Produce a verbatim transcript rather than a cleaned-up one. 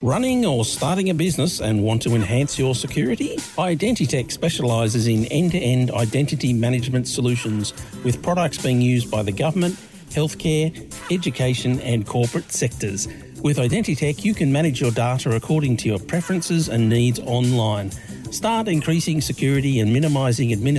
Running or starting a business and want to enhance your security? Identitech specialises in end-to-end identity management solutions with products being used by the government, healthcare, education and corporate sectors. With Identitech, you can manage your data according to your preferences and needs online. Start increasing security and minimising administration